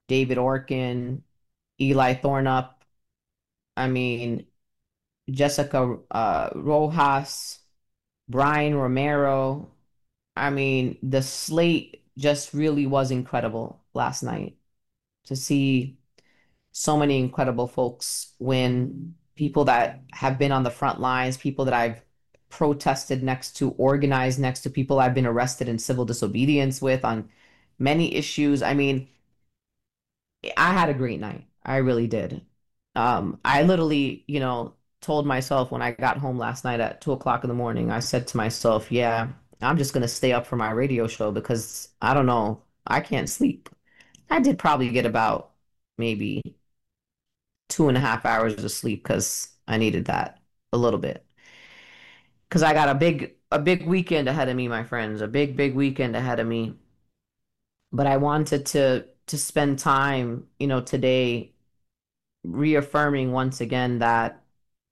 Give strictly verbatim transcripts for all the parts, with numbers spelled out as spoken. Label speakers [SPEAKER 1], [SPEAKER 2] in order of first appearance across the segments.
[SPEAKER 1] David Orkin, Eli Thornup. I mean, Jessica uh, Rojas, Brian Romero. I mean, the slate just really was incredible last night to see so many incredible folks win, people that have been on the front lines, people that I've protested next to, organized next to, people I've been arrested in civil disobedience with on many issues. I mean, I had a great night. I really did. Um, I literally, you know, told myself when I got home last night at two o'clock in the morning, I said to myself, yeah, I'm just gonna stay up for my radio show because I don't know, I can't sleep. I did probably get about maybe two and a half hours of sleep because I needed that a little bit. Because I got a big, a big weekend ahead of me, my friends, a big, big weekend ahead of me. But I wanted to to spend time, you know, today reaffirming once again that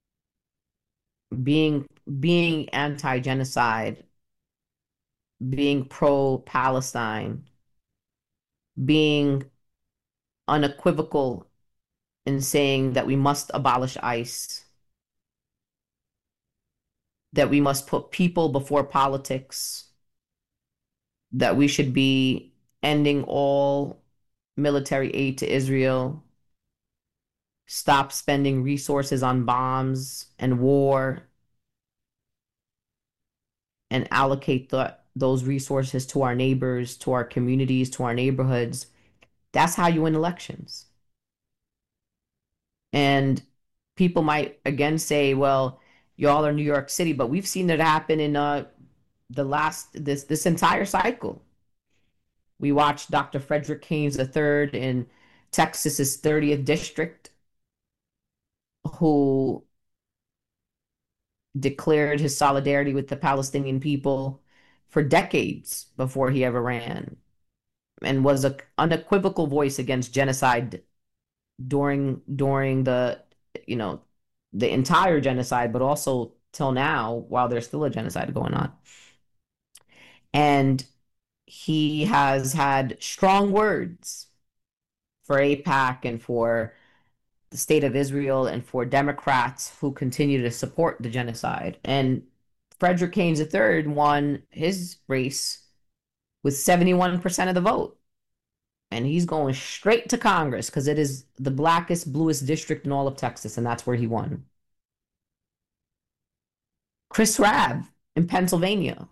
[SPEAKER 1] being being anti-genocide, being pro-Palestine, being unequivocal in saying that we must abolish ICE, that we must put people before politics, that we should be ending all military aid to Israel, stop spending resources on bombs and war, and allocate the, those resources to our neighbors, to our communities, to our neighborhoods. That's how you win elections. And people might again say, well, y'all are New York City, but we've seen it happen in uh, the last this this entire cycle. We watched Doctor Frederick Haynes the third in Texas's thirtieth district, who declared his solidarity with the Palestinian people for decades before he ever ran, and was an unequivocal voice against genocide during during the you know the entire genocide, but also till now while there's still a genocide going on. And he has had strong words for AIPAC and for the state of Israel and for Democrats who continue to support the genocide. And Frederick Haynes the third won his race with seventy-one percent of the vote. And he's going straight to Congress because it is the blackest, bluest district in all of Texas, and that's where he won. Chris Rabb in Pennsylvania.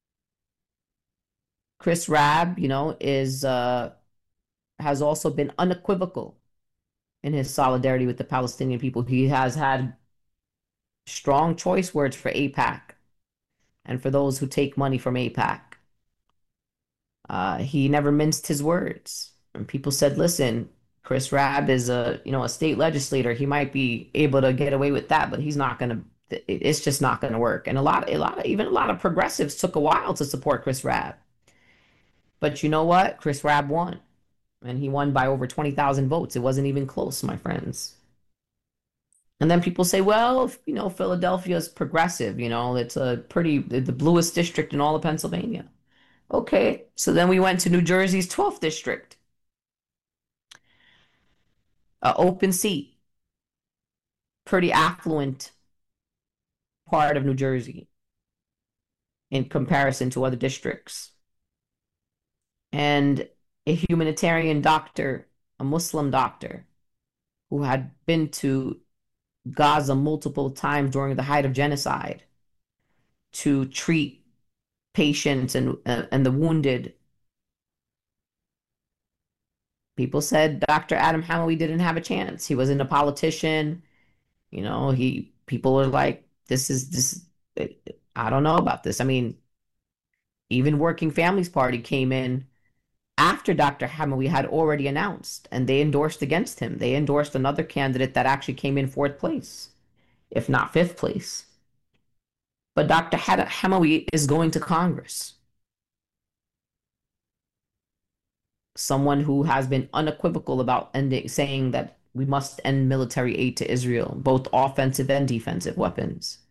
[SPEAKER 1] Chris Rabb, you know, is uh, has also been unequivocal in his solidarity with the Palestinian people. He has had strong choice words for AIPAC and for those who take money from AIPAC. Uh, he never minced his words. And people said, listen, Chris Rabb is a, you know, a state legislator. He might be able to get away with that, but he's not going to, it's just not going to work. And a lot, a lot of, even a lot of progressives took a while to support Chris Rabb. But you know what? Chris Rabb won. And he won by over twenty thousand votes. It wasn't even close, my friends. And then people say, well, you know, Philadelphia is progressive. You know, it's a pretty, the bluest district in all of Pennsylvania. Okay. So then we went to New Jersey's twelfth district, a open seat, pretty affluent part of New Jersey in comparison to other districts. And a humanitarian doctor, a Muslim doctor, who had been to Gaza multiple times during the height of genocide to treat patients and uh, and the wounded. People said Doctor Adam Hamawi didn't have a chance. He wasn't a politician. You know, he people were like, this is this. I don't know about this. I mean, even Working Families Party came in after Doctor Hamawi had already announced, and they endorsed against him. They endorsed another candidate that actually came in fourth place, if not fifth place. But Doctor Hamawi is going to Congress. Someone who has been unequivocal about ending, saying that we must end military aid to Israel, both offensive and defensive weapons.